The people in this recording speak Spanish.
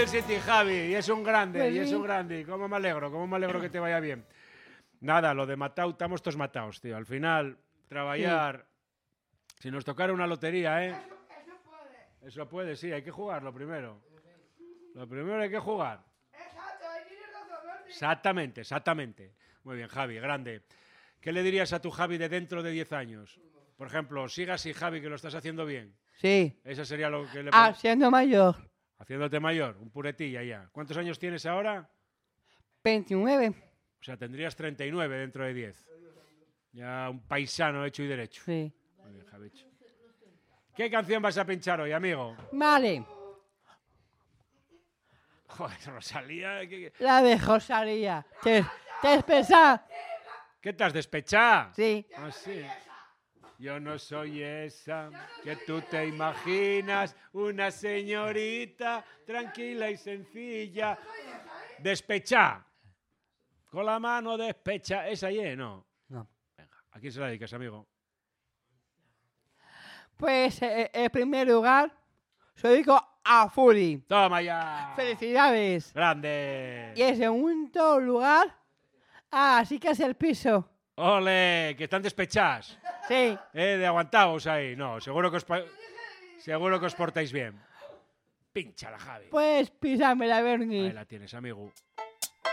City, Javi, y es un grande, Pues y es sí. un grande. Cómo me alegro que te vaya bien. Nada, lo de matao, estamos todos matados, tío. Al final, trabajar... Si nos tocara una lotería, ¿eh? Eso puede, sí, hay que jugarlo primero. Lo primero hay que jugar. Exactamente, exactamente. Muy bien, Javi, grande. ¿Qué le dirías a tu Javi de dentro de 10 años? Por ejemplo, siga así, Javi, que lo estás haciendo bien. Sí. Eso sería lo que le... Siendo mayor. Haciéndote mayor, un puretilla ya. ¿Cuántos años tienes ahora? 29. O sea, tendrías 39 dentro de 10. Ya un paisano hecho y derecho. Sí. Muy bien, Javicho. ¿Qué canción vas a pinchar hoy, amigo? Vale. Joder, Rosalía. La de Rosalía. ¿Te expresas? ¿Qué te has despechado? Sí. Ah, sí. Yo no soy esa que tú te imaginas, una señorita tranquila y sencilla. Despechá. Con la mano despecha. ¿Esa y no? No. Venga, ¿a quién se la dedicas, amigo? Pues en primer lugar, se dedico a Furi. ¡Toma ya! Felicidades. ¡Grande! Y en segundo lugar, así que es el piso. ¡Ole! Que están despechadas. Sí. De aguantaos ahí. No, seguro que os portáis bien. Pínchala, Javi. Pues písame la Ahí Bernie. la tienes, amigo.